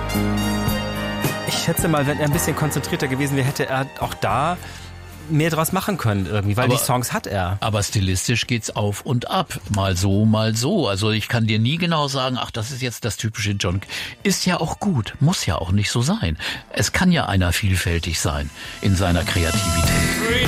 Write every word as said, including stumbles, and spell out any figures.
Ich schätze mal, wenn er ein bisschen konzentrierter gewesen wäre, hätte er auch da mehr draus machen können irgendwie, weil aber, die Songs hat er. Aber stilistisch geht's auf und ab. Mal so, mal so. Also ich kann dir nie genau sagen, ach, das ist jetzt das typische John. Ist ja auch gut. Muss ja auch nicht so sein. Es kann ja einer vielfältig sein in seiner Kreativität.